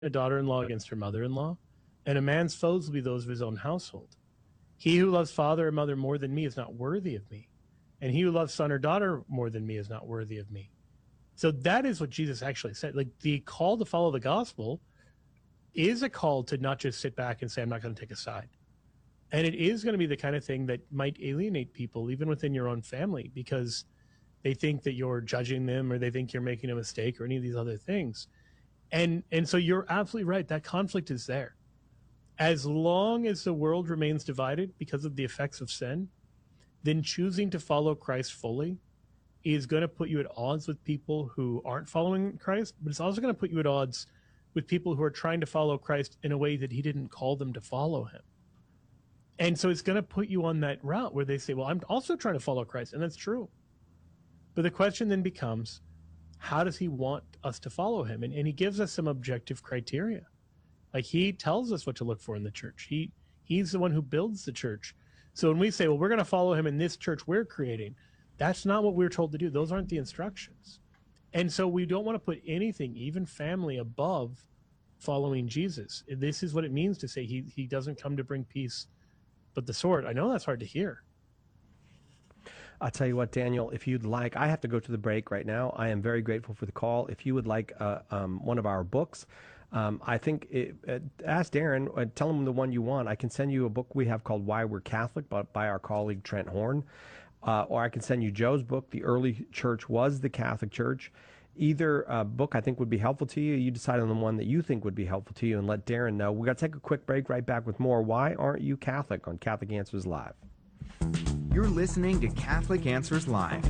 a daughter-in-law against her mother-in-law, and a man's foes will be those of his own household. He who loves father or mother more than me is not worthy of me, and he who loves son or daughter more than me is not worthy of me. So that is what Jesus actually said. Like, the call to follow the gospel is a call to not just sit back and say, I'm not going to take a side. And it is going to be the kind of thing that might alienate people, even within your own family, because they think that you're judging them or they think you're making a mistake or any of these other things. And so you're absolutely right. That conflict is there. As long as the world remains divided because of the effects of sin, then choosing to follow Christ fully is going to put you at odds with people who aren't following Christ, but it's also going to put you at odds with people who are trying to follow Christ in a way that he didn't call them to follow him. And so it's going to put you on that route where they say, well, I'm also trying to follow Christ. And that's true. But the question then becomes, how does he want us to follow him? And he gives us some objective criteria. Like, he tells us what to look for in the church. He's the one who builds the church. So when we say, well, we're going to follow him in this church we're creating, that's not what we're told to do. Those aren't the instructions. And so we don't want to put anything, even family, above following Jesus. This is what it means to say he doesn't come to bring peace, but the sword. I know that's hard to hear. I'll tell you what, Daniel, if you'd like, I have to go to the break right now. I am very grateful for the call. If you would like one of our books, I think, ask Darren, tell him the one you want. I can send you a book we have called Why We're Catholic by our colleague Trent Horn. Or I can send you Joe's book, The Early Church Was the Catholic Church. Either book I think would be helpful to you. You decide on the one that you think would be helpful to you and let Darren know. We've got to take a quick break, right back with more Why Aren't You Catholic on Catholic Answers Live. You're listening to Catholic Answers Live.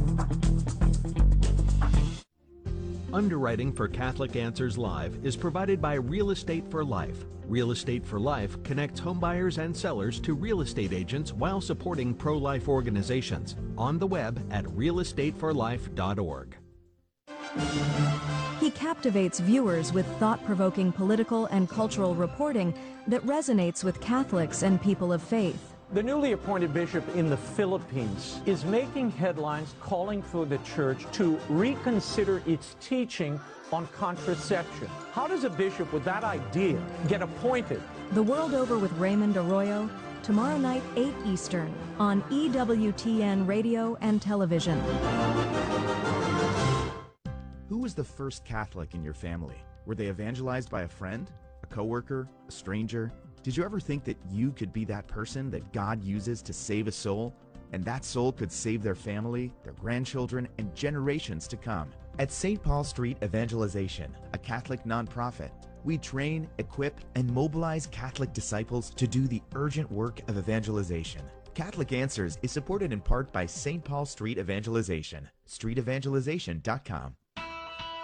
Underwriting for Catholic Answers Live is provided by Real Estate for Life. Real Estate for Life connects homebuyers and sellers to real estate agents while supporting pro-life organizations. On the web at realestateforlife.org. He captivates viewers with thought-provoking political and cultural reporting that resonates with Catholics and people of faith. The newly appointed bishop in the Philippines is making headlines calling for the church to reconsider its teaching on contraception. How does a bishop with that idea get appointed? The World Over with Raymond Arroyo, tomorrow night, 8 Eastern, on EWTN Radio and Television. Who was the first Catholic in your family? Were they evangelized by a friend, a coworker, a stranger? Did you ever think that you could be that person that God uses to save a soul? And that soul could save their family, their grandchildren, and generations to come. At St. Paul Street Evangelization, a Catholic nonprofit, we train, equip, and mobilize Catholic disciples to do the urgent work of evangelization. Catholic Answers is supported in part by St. Paul Street Evangelization, streetevangelization.com.